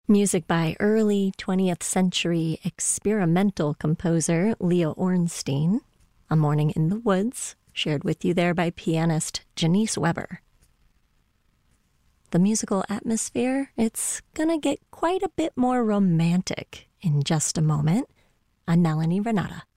Music by early 20th century experimental composer Leo Ornstein. A Morning in the Woods, shared with you there by pianist Janice Weber. The musical atmosphere, it's gonna get quite a bit more romantic in just a moment. I'm Melanie Renata.